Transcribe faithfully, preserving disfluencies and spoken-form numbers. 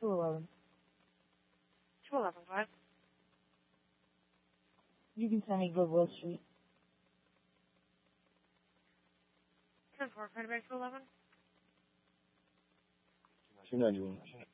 two eleven. two eleven, go ahead. You can send me Goodwill Street. ten four, Credit Bank two eleven. two ninety-one.